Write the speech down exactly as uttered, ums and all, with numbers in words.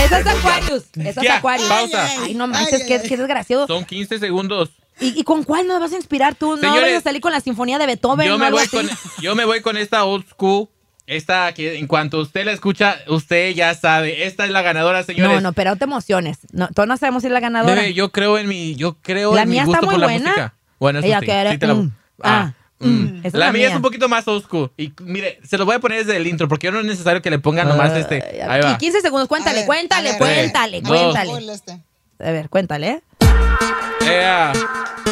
Esa es Aquarius. Esa es Ya, Aquarius. pausa. Ay, no manches, qué, qué desgraciado. Son quince segundos. ¿Y, ¿Y con cuál nos vas a inspirar tú? No Señores, vas a salir con la sinfonía de Beethoven Yo o me, algo voy así. con, yo me voy con esta old school. Esta que en cuanto usted la escucha, usted ya sabe. Esta es la ganadora, señores. No, no, pero no te emociones. No, todos no sabemos si es la ganadora. Bebé, yo creo en mi, yo creo La en mi mía está gusto muy por la buena. música. Bueno, eso Ella sí. quiere, sí te la- mm, ah, ah, mm. mm, esa es La la mía es mía. un poquito más old school. Y mire, se lo voy a poner desde el intro porque no es necesario que le pongan nomás este. Ahí Y va. quince segundos, cuéntale, A ver, cuéntale, a ver, cuéntale, a ver, cuéntale. Ponle este. A ver, cuéntale. Ea.